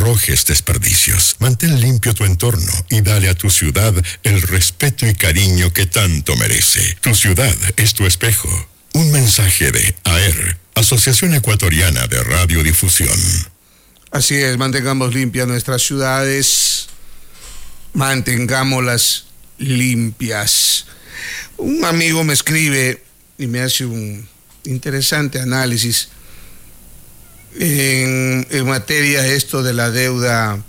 arrojes desperdicios. Mantén limpio tu entorno y dale a tu ciudad el respeto y cariño que tanto merece. Tu ciudad es tu espejo. Un mensaje de AER, Asociación Ecuatoriana de Radiodifusión. Así es, mantengamos limpias nuestras ciudades, mantengámoslas limpias. Un amigo me escribe y me hace un interesante análisis en materia esto de la deuda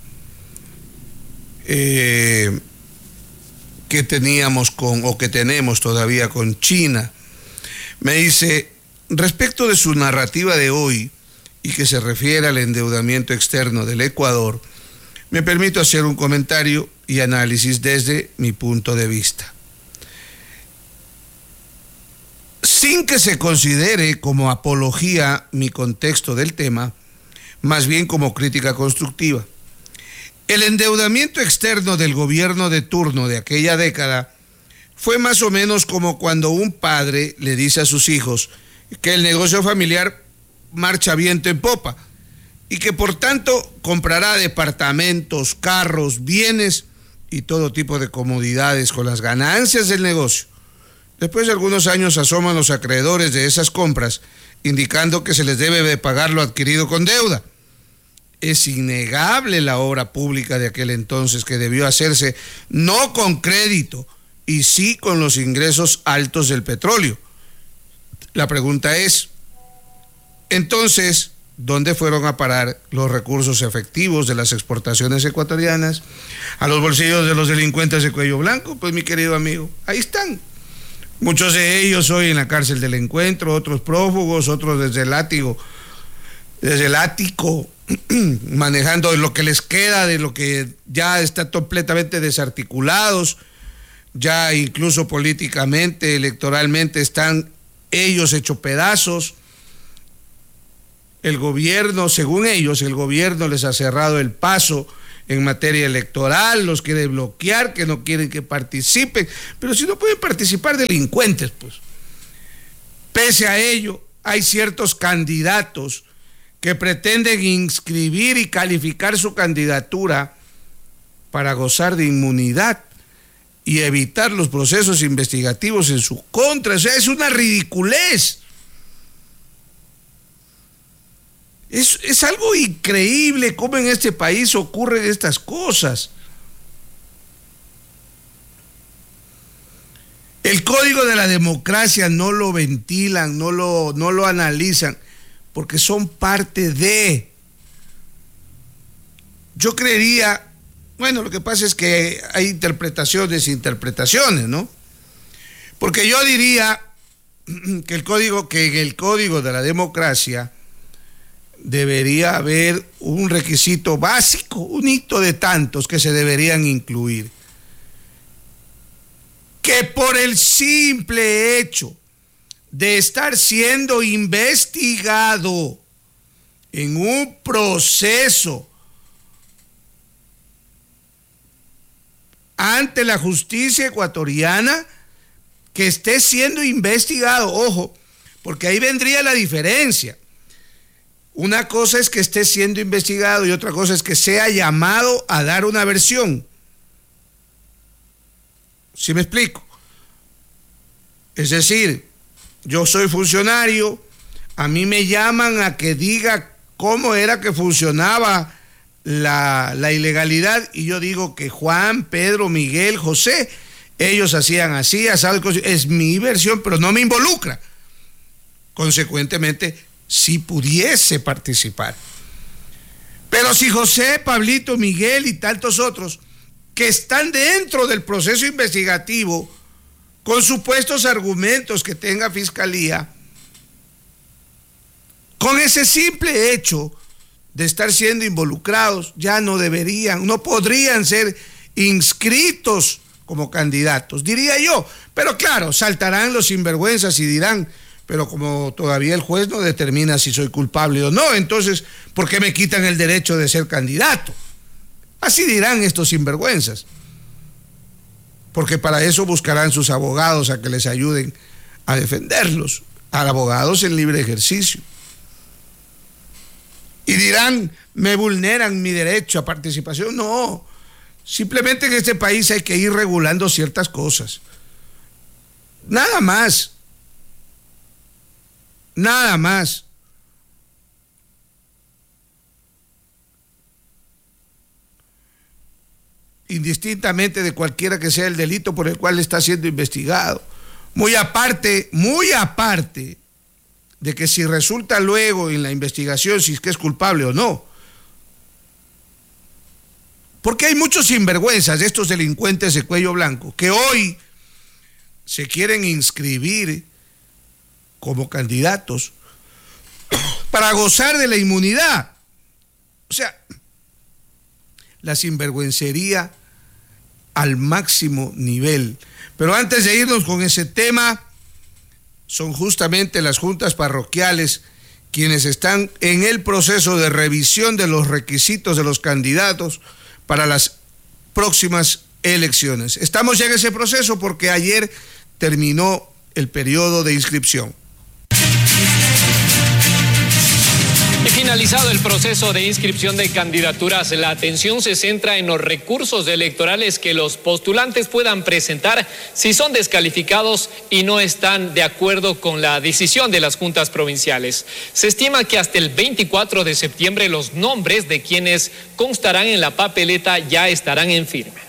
que teníamos que tenemos todavía con China. Me dice, respecto de su narrativa de hoy y que se refiere al endeudamiento externo del Ecuador, me permito hacer un comentario y análisis desde mi punto de vista. Sin que se considere como apología mi contexto del tema, más bien como crítica constructiva. El endeudamiento externo del gobierno de turno de aquella década fue más o menos como cuando un padre le dice a sus hijos que el negocio familiar marcha viento en popa y que por tanto comprará departamentos, carros, bienes y todo tipo de comodidades con las ganancias del negocio. Después de algunos años asoman los acreedores de esas compras, indicando que se les debe de pagar lo adquirido con deuda. Es innegable la obra pública de aquel entonces que debió hacerse no con crédito y sí con los ingresos altos del petróleo. La pregunta es, entonces, ¿dónde fueron a parar los recursos efectivos de las exportaciones ecuatorianas? ¿A los bolsillos de los delincuentes de cuello blanco? Pues mi querido amigo, ahí están. Muchos de ellos hoy en la cárcel del Encuentro, otros prófugos, otros desde el ático, manejando lo que les queda de lo que ya está completamente desarticulados, ya incluso políticamente, electoralmente están ellos hechos pedazos. El gobierno, según ellos, el gobierno les ha cerrado el paso en materia electoral, los quiere bloquear, que no quieren que participen, pero si no pueden participar delincuentes, pues. Pese a ello, hay ciertos candidatos que pretenden inscribir y calificar su candidatura para gozar de inmunidad y evitar los procesos investigativos en su contra. O sea, es una ridiculez. Es algo increíble cómo en este país ocurren estas cosas. El código de la democracia no lo ventilan, no lo analizan, porque son parte de. Yo creería, bueno, lo que pasa es que hay interpretaciones, ¿no? Porque yo diría que en el código de la democracia debería haber un requisito básico, un hito de tantos que se deberían incluir. Que por el simple hecho de estar siendo investigado en un proceso ante la justicia ecuatoriana, que esté siendo investigado, ojo, porque ahí vendría la diferencia. Una cosa es que esté siendo investigado y otra cosa es que sea llamado a dar una versión. ¿Sí me explico? Es decir, yo soy funcionario, a mí me llaman a que diga cómo era que funcionaba la ilegalidad y yo digo que Juan, Pedro, Miguel, José, ellos hacían así, es mi versión, pero no me involucra. Consecuentemente, si pudiese participar. Pero si José, Pablito, Miguel y tantos otros que están dentro del proceso investigativo con supuestos argumentos que tenga Fiscalía, con ese simple hecho de estar siendo involucrados, ya no podrían ser inscritos como candidatos, diría yo. Pero claro, saltarán los sinvergüenzas y dirán, pero como todavía el juez no determina si soy culpable o no, entonces, ¿por qué me quitan el derecho de ser candidato? Así dirán estos sinvergüenzas. Porque para eso buscarán sus abogados a que les ayuden a defenderlos, a abogados en libre ejercicio. Y dirán, me vulneran mi derecho a participación. No, simplemente en este país hay que ir regulando ciertas cosas. Nada más. Nada más. Indistintamente de cualquiera que sea el delito por el cual está siendo investigado. Muy aparte de que si resulta luego en la investigación si es que es culpable o no. Porque hay muchos sinvergüenzas de estos delincuentes de cuello blanco que hoy se quieren inscribir como candidatos para gozar de la inmunidad. O sea, la sinvergüencería al máximo nivel. Pero antes de irnos con ese tema, son justamente las juntas parroquiales quienes están en el proceso de revisión de los requisitos de los candidatos para las próximas elecciones. Estamos ya en ese proceso porque ayer terminó el periodo de inscripción. Y finalizado el proceso de inscripción de candidaturas, la atención se centra en los recursos electorales que los postulantes puedan presentar si son descalificados y no están de acuerdo con la decisión de las juntas provinciales. Se estima que hasta el 24 de septiembre los nombres de quienes constarán en la papeleta ya estarán en firme.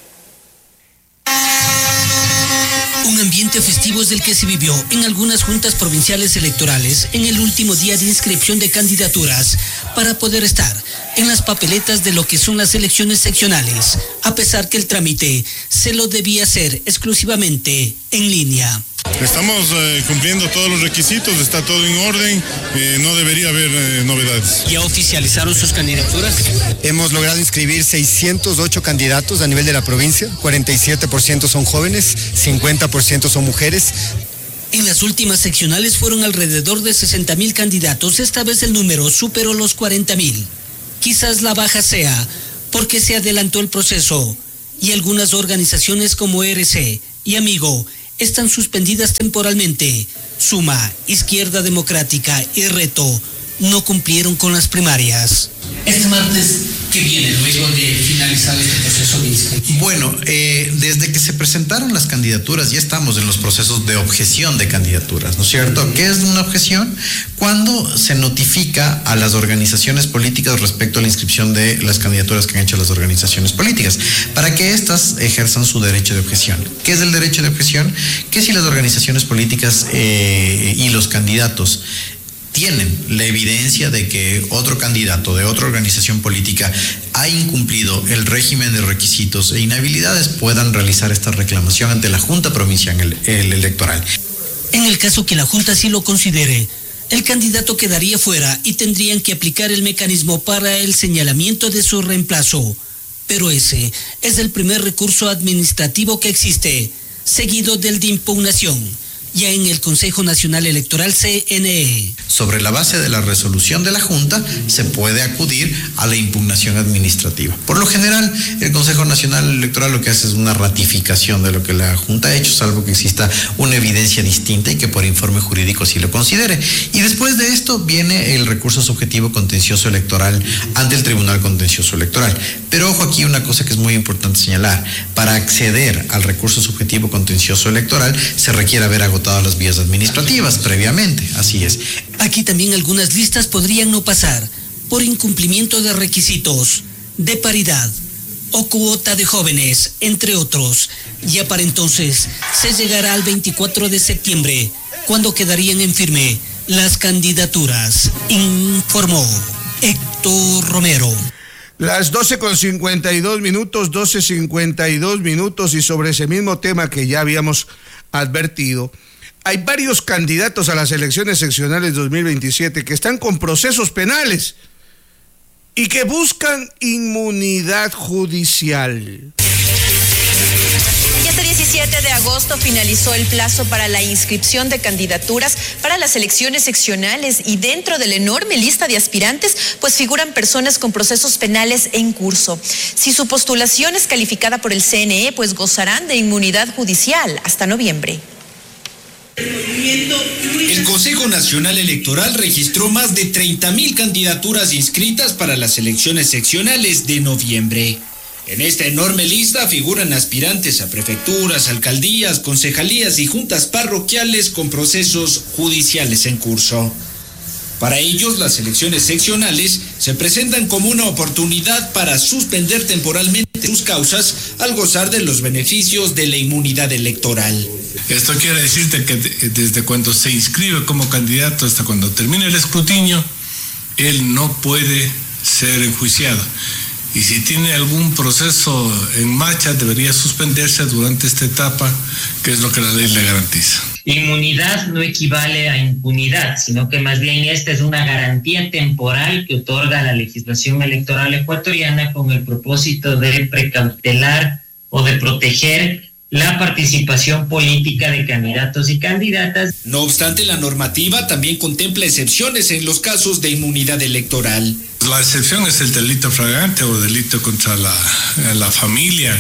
Un ambiente festivo es el que se vivió en algunas juntas provinciales electorales en el último día de inscripción de candidaturas para poder estar en las papeletas de lo que son las elecciones seccionales, a pesar que el trámite se lo debía hacer exclusivamente en línea. Estamos cumpliendo todos los requisitos, está todo en orden, no debería haber novedades. ¿Ya oficializaron sus candidaturas? Hemos logrado inscribir 608 candidatos a nivel de la provincia, 47% son jóvenes, 50% son mujeres. En las últimas seccionales fueron alrededor de 60.000 candidatos, esta vez el número superó los 40.000. Quizás la baja sea porque se adelantó el proceso y algunas organizaciones como RC y Amigo están suspendidas temporalmente. Suma, Izquierda Democrática y Reto no cumplieron con las primarias. Este martes, ¿qué viene luego de finalizar este proceso de inscripción? Bueno, desde que se presentaron las candidaturas ya estamos en los procesos de objeción de candidaturas, ¿no es cierto? ¿Qué es una objeción? Cuando se notifica a las organizaciones políticas respecto a la inscripción de las candidaturas que han hecho las organizaciones políticas, para que éstas ejerzan su derecho de objeción. ¿Qué es el derecho de objeción? Que si las organizaciones políticas y los candidatos tienen la evidencia de que otro candidato de otra organización política ha incumplido el régimen de requisitos e inhabilidades, puedan realizar esta reclamación ante la Junta Provincial Electoral. En el caso que la Junta sí lo considere, el candidato quedaría fuera y tendrían que aplicar el mecanismo para el señalamiento de su reemplazo. Pero ese es el primer recurso administrativo que existe, seguido del de impugnación, ya en el Consejo Nacional Electoral CNE. Sobre la base de la resolución de la Junta, se puede acudir a la impugnación administrativa. Por lo general, el Consejo Nacional Electoral lo que hace es una ratificación de lo que la Junta ha hecho, salvo que exista una evidencia distinta y que por informe jurídico sí lo considere. Y después de esto viene el recurso subjetivo contencioso electoral ante el Tribunal Contencioso Electoral. Pero ojo, aquí una cosa que es muy importante señalar: para acceder al recurso subjetivo contencioso electoral se requiere haber agotado las vías administrativas previamente, así es. Aquí también algunas listas podrían no pasar por incumplimiento de requisitos de paridad o cuota de jóvenes, entre otros. Ya para entonces se llegará al 24 de septiembre, cuando quedarían en firme las candidaturas, informó Héctor Romero. Las 12:52 minutos, 12:52 minutos, y sobre ese mismo tema que ya habíamos advertido, hay varios candidatos a las elecciones seccionales 2027 que están con procesos penales y que buscan inmunidad judicial. Y este 17 de agosto finalizó el plazo para la inscripción de candidaturas para las elecciones seccionales, y dentro de la enorme lista de aspirantes pues figuran personas con procesos penales en curso. Si su postulación es calificada por el CNE, pues gozarán de inmunidad judicial hasta noviembre. El Consejo Nacional Electoral registró más de 30,000 candidaturas inscritas para las elecciones seccionales de noviembre. En esta enorme lista figuran aspirantes a prefecturas, alcaldías, concejalías y juntas parroquiales con procesos judiciales en curso. Para ellos, las elecciones seccionales se presentan como una oportunidad para suspender temporalmente sus causas al gozar de los beneficios de la inmunidad electoral. Esto quiere decirte que desde cuando se inscribe como candidato hasta cuando termine el escrutinio, él no puede ser enjuiciado. Y si tiene algún proceso en marcha, debería suspenderse durante esta etapa, que es lo que la ley le garantiza. Inmunidad no equivale a impunidad, sino que más bien esta es una garantía temporal que otorga la legislación electoral ecuatoriana con el propósito de precautelar o de proteger la participación política de candidatos y candidatas. No obstante, la normativa también contempla excepciones en los casos de inmunidad electoral. La excepción es el delito flagrante o delito contra la familia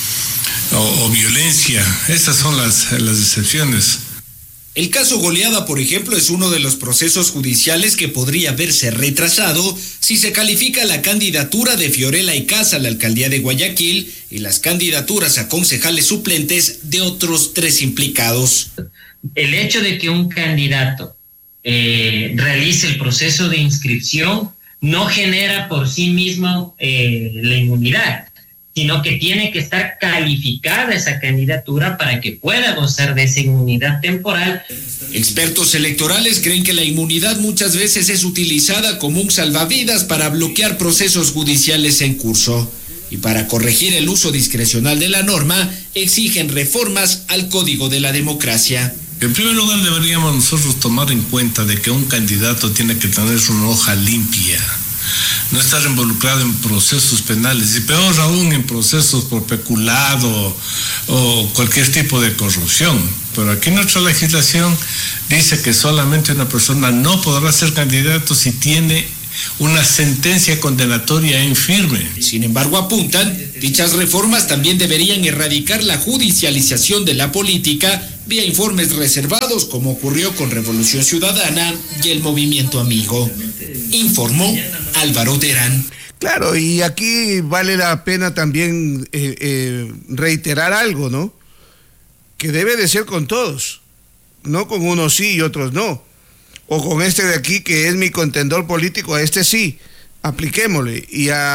o violencia. Esas son las excepciones. El caso Goleada, por ejemplo, es uno de los procesos judiciales que podría verse retrasado si se califica la candidatura de Fiorella Icaza a la alcaldía de Guayaquil y las candidaturas a concejales suplentes de otros 3 implicados. El hecho de que un candidato realice el proceso de inscripción no genera por sí mismo la inmunidad, sino que tiene que estar calificada esa candidatura para que pueda gozar de esa inmunidad temporal. Expertos electorales creen que la inmunidad muchas veces es utilizada como un salvavidas para bloquear procesos judiciales en curso. Y para corregir el uso discrecional de la norma, exigen reformas al Código de la Democracia. En primer lugar, deberíamos nosotros tomar en cuenta de que un candidato tiene que tener una hoja limpia, no estar involucrado en procesos penales y peor aún en procesos por peculado o cualquier tipo de corrupción. Pero aquí nuestra legislación dice que solamente una persona no podrá ser candidato si tiene una sentencia condenatoria en firme. Sin embargo, apuntan, dichas reformas también deberían erradicar la judicialización de la política vía informes reservados, como ocurrió con Revolución Ciudadana y el Movimiento Amigo. Informó Álvaro Terán. Claro, y aquí vale la pena también reiterar algo, ¿no? Que debe de ser con todos, no con unos sí y otros no. O con este de aquí que es mi contendor político, a este sí, apliquémosle,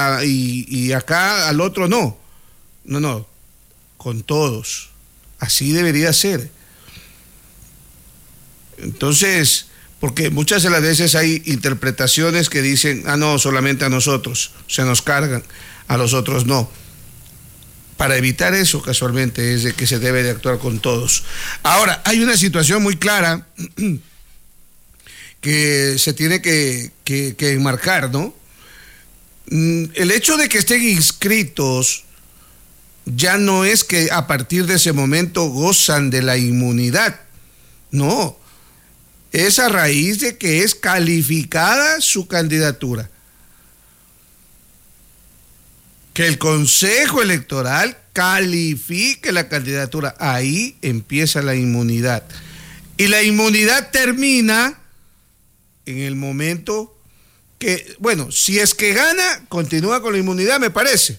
y acá al otro no. No, con todos. Así debería ser. Entonces, porque muchas de las veces hay interpretaciones que dicen, no, solamente a nosotros, se nos cargan, a los otros no. Para evitar eso, casualmente, es de que se debe de actuar con todos. Ahora, hay una situación muy clara que se tiene que enmarcar, ¿no? El hecho de que estén inscritos ya no es que a partir de ese momento gozan de la inmunidad, no, es a raíz de que es calificada su candidatura. Que el Consejo Electoral califique la candidatura, ahí empieza la inmunidad. Y la inmunidad termina en el momento que, bueno, si es que gana, continúa con la inmunidad, me parece.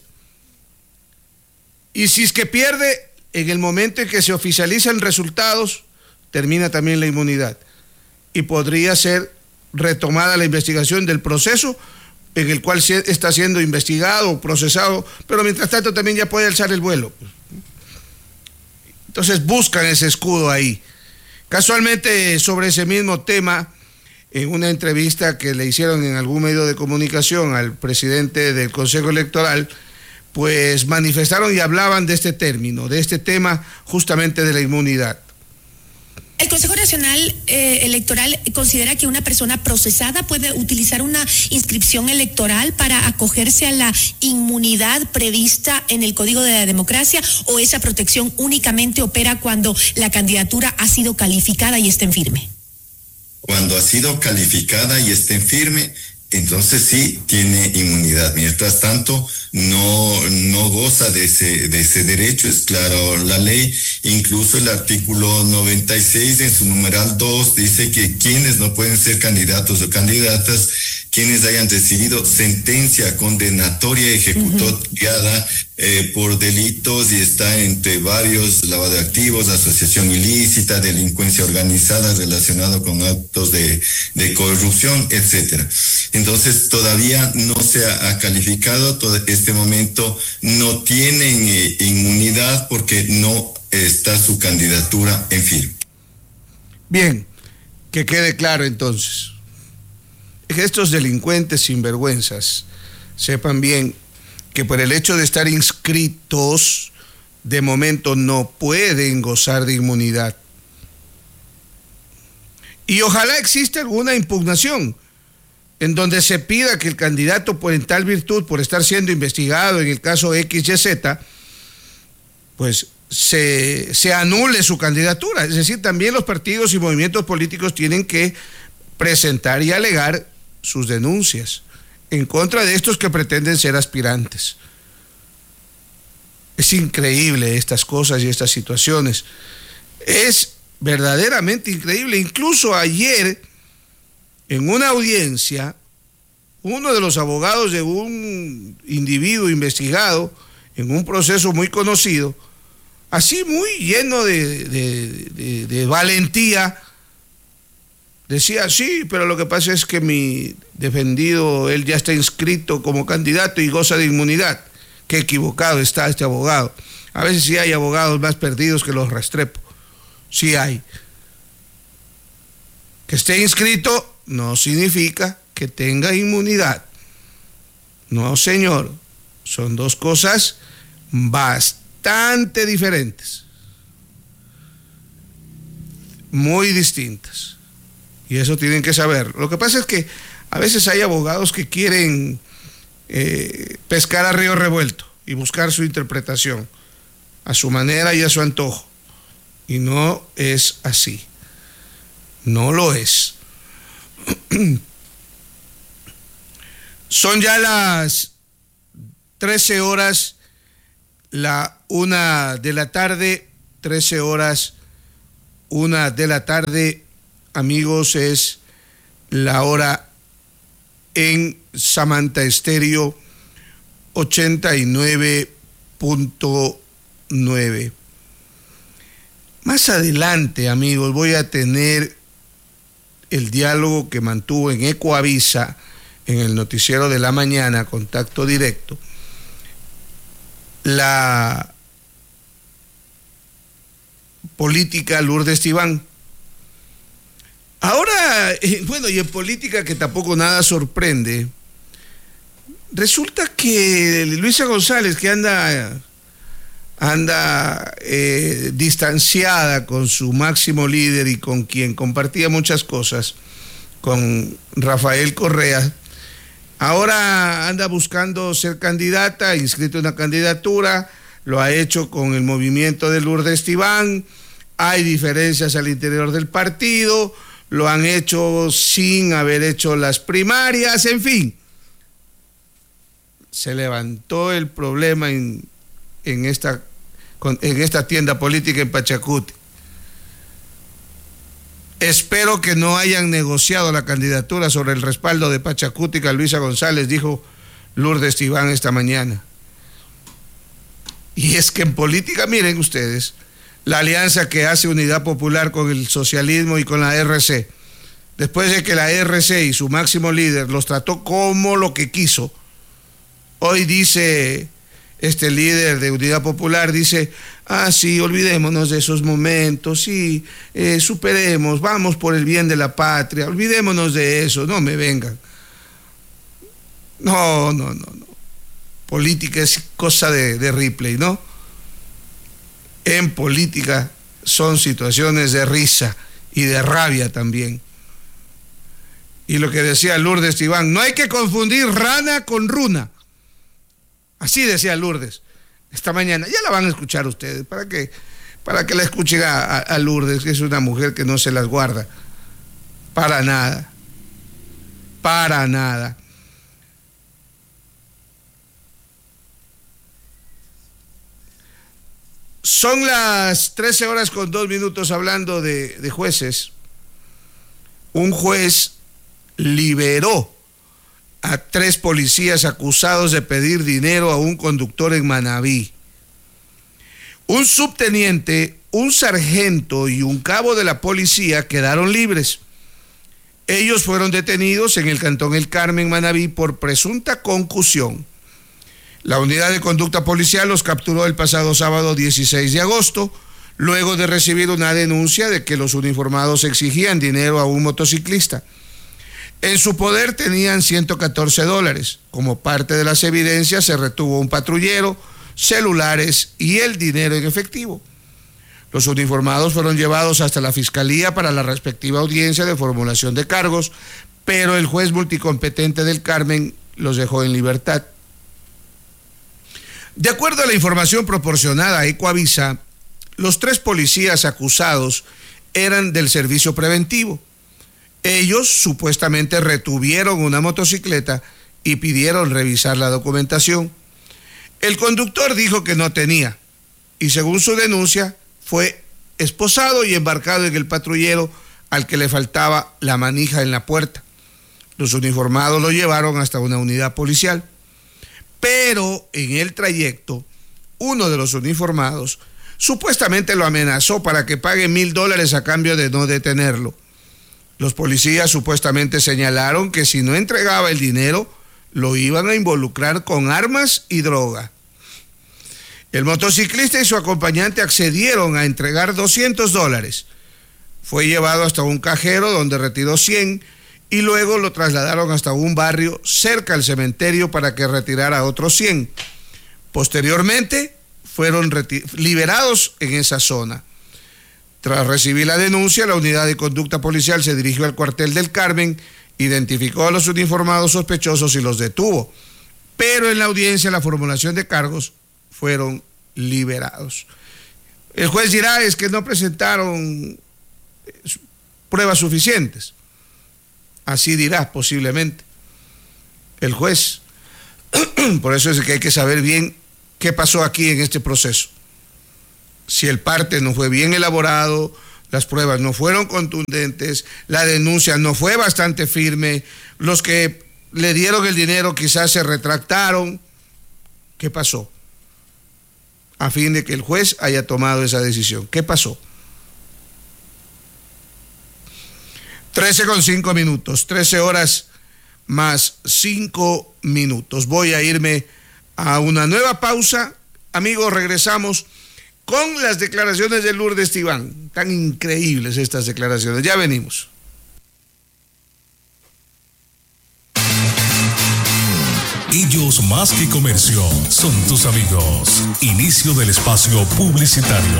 Y si es que pierde, en el momento en que se oficializan resultados, termina también la inmunidad. Y podría ser retomada la investigación del proceso en el cual se está siendo investigado o procesado, pero mientras tanto también ya puede alzar el vuelo. Entonces buscan ese escudo ahí. Casualmente, sobre ese mismo tema, en una entrevista que le hicieron en algún medio de comunicación al presidente del Consejo Electoral, pues manifestaron y hablaban de este término, de este tema justamente de la inmunidad. El Consejo Nacional Electoral considera que una persona procesada puede utilizar una inscripción electoral para acogerse a la inmunidad prevista en el Código de la Democracia, o esa protección únicamente opera cuando la candidatura ha sido calificada y está en firme. Cuando ha sido calificada y está en firme, entonces sí tiene inmunidad. Mientras tanto, no goza de ese derecho, es claro la ley. Incluso el artículo 96 en su numeral 2 dice que quienes no pueden ser candidatos o candidatas, quienes hayan recibido sentencia condenatoria ejecutoriada por delitos, y está entre varios: lavado de activos, asociación ilícita, delincuencia organizada relacionado con actos de corrupción, etcétera. Entonces todavía no se ha calificado, todo este momento no tienen inmunidad porque no está su candidatura en firme. Bien, que quede claro entonces. Que estos delincuentes sinvergüenzas sepan bien que por el hecho de estar inscritos, de momento no pueden gozar de inmunidad. Y ojalá exista alguna impugnación en donde se pida que el candidato, por en tal virtud, por estar siendo investigado en el caso XYZ, pues se anule su candidatura. Es decir, también los partidos y movimientos políticos tienen que presentar y alegar sus denuncias en contra de estos que pretenden ser aspirantes. Es increíble estas cosas y estas situaciones. Es verdaderamente increíble. Incluso ayer, en una audiencia, uno de los abogados de un individuo investigado en un proceso muy conocido, así muy lleno de valentía, decía: sí, pero lo que pasa es que mi defendido, él ya está inscrito como candidato y goza de inmunidad. Qué equivocado está este abogado. A veces sí hay abogados más perdidos que los Restrepo. Sí hay. Que esté inscrito no significa que tenga inmunidad. No, señor. Son dos cosas bastante diferentes. Muy distintas. Y eso tienen que saber. Lo que pasa es que a veces hay abogados que quieren pescar a río revuelto y buscar su interpretación a su manera y a su antojo. Y no es así. No lo es. Son ya las 13 horas, la 1 de la tarde, 13 horas, 1 de la tarde, amigos, es la hora en Samantha Estéreo 89.9. Más adelante, amigos, voy a tener el diálogo que mantuvo en Ecoavisa, en el noticiero de la mañana, Contacto Directo, la política Lourdes Tibán. Ahora, bueno, y en política que tampoco nada sorprende, resulta que Luisa González, que anda distanciada con su máximo líder y con quien compartía muchas cosas, con Rafael Correa, ahora anda buscando ser candidata, ha inscrito una candidatura, lo ha hecho con el movimiento de Lourdes Tibán, hay diferencias al interior del partido, lo han hecho sin haber hecho las primarias, en fin. Se levantó el problema en esta tienda política en Pachacuti. Espero que no hayan negociado la candidatura sobre el respaldo de Pachacuti a Luisa González, dijo Lourdes Tibán esta mañana. Y es que en política, miren ustedes, la alianza que hace Unidad Popular con el socialismo y con la RC, después de que la RC y su máximo líder los trató como lo que quiso, hoy dice este líder de Unidad Popular, dice: sí, olvidémonos de esos momentos, sí, superemos, vamos por el bien de la patria, olvidémonos de eso, no me vengan. No. Política es cosa de Ripley, ¿no? En política son situaciones de risa y de rabia también. Y lo que decía Lourdes Tibán, no hay que confundir rana con runa. Así decía Lourdes esta mañana. Ya la van a escuchar ustedes, para que la escuchen a Lourdes, que es una mujer que no se las guarda para nada. para nada. Son las 13:02 hablando de jueces. Un juez liberó a 3 policías acusados de pedir dinero a un conductor en Manabí. Un subteniente, un sargento y un cabo de la policía quedaron libres. Ellos fueron detenidos en el cantón El Carmen, Manabí, por presunta concusión. La unidad de conducta policial los capturó el pasado sábado 16 de agosto, luego de recibir una denuncia de que los uniformados exigían dinero a un motociclista. En su poder tenían $114. Como parte de las evidencias se retuvo un patrullero, celulares y el dinero en efectivo. Los uniformados fueron llevados hasta la Fiscalía para la respectiva audiencia de formulación de cargos, pero el juez multicompetente del Carmen los dejó en libertad. De acuerdo a la información proporcionada a Ecoavisa, los 3 policías acusados eran del servicio preventivo. Ellos supuestamente retuvieron una motocicleta y pidieron revisar la documentación. El conductor dijo que no tenía y, según su denuncia, fue esposado y embarcado en el patrullero al que le faltaba la manija en la puerta. Los uniformados lo llevaron hasta una unidad policial. Pero en el trayecto, uno de los uniformados supuestamente lo amenazó para que pague $1,000 a cambio de no detenerlo. Los policías supuestamente señalaron que si no entregaba el dinero, lo iban a involucrar con armas y droga. El motociclista y su acompañante accedieron a entregar $200. Fue llevado hasta un cajero donde retiró 100 y luego lo trasladaron hasta un barrio cerca al cementerio para que retirara otros 100. Posteriormente, fueron liberados en esa zona. Tras recibir la denuncia, la unidad de conducta policial se dirigió al cuartel del Carmen, identificó a los uniformados sospechosos y los detuvo. Pero en la audiencia, la formulación de cargos, fueron liberados. El juez dirá es que no presentaron pruebas suficientes. Así dirá posiblemente el juez. Por eso es que hay que saber bien qué pasó aquí en este proceso. Si el parte no fue bien elaborado, las pruebas no fueron contundentes, la denuncia no fue bastante firme, los que le dieron el dinero quizás se retractaron. ¿Qué pasó? A fin de que el juez haya tomado esa decisión. ¿Qué pasó? 13:05, 13:05. Voy a irme a una nueva pausa. Amigos, regresamos con las declaraciones de Lourdes Tibán. Tan increíbles estas declaraciones. Ya venimos. Ellos más que comercio son tus amigos. Inicio del espacio publicitario.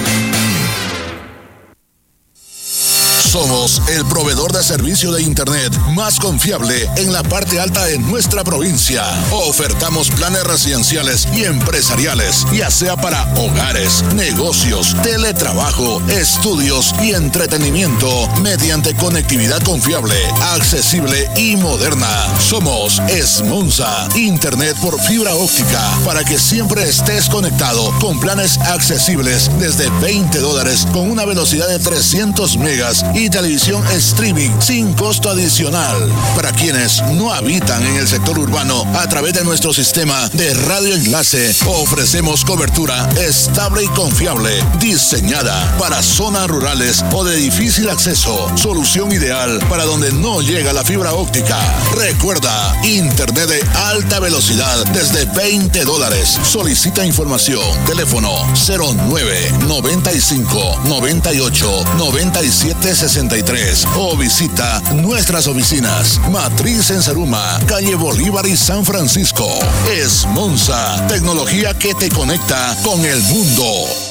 Somos el proveedor de servicio de Internet más confiable en la parte alta de nuestra provincia. Ofertamos planes residenciales y empresariales, ya sea para hogares, negocios, teletrabajo, estudios y entretenimiento, mediante conectividad confiable, accesible y moderna. Somos Esmonza, Internet por fibra óptica, para que siempre estés conectado con planes accesibles desde $20 con una velocidad de 300 megas y televisión streaming sin costo adicional. Para quienes no habitan en el sector urbano, a través de nuestro sistema de radio enlace, ofrecemos cobertura estable y confiable, diseñada para zonas rurales o de difícil acceso. Solución ideal para donde no llega la fibra óptica. Recuerda, Internet de alta velocidad desde $20. Solicita información. Teléfono 09-95-98-97-63 o visita nuestras oficinas. Matriz en Zaruma, calle Bolívar y San Francisco. Esmonza, tecnología que te conecta con el mundo.